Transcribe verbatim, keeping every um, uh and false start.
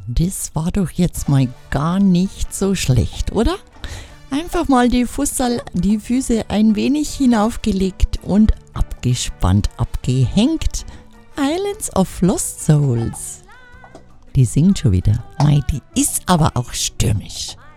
Das war doch jetzt mal gar nicht so schlecht, oder? Einfach mal die Fussal, die Füße ein wenig hinaufgelegt und abgespannt, abgehängt. Islands of Lost Souls. Die singt schon wieder. Mei, die ist aber auch stürmisch.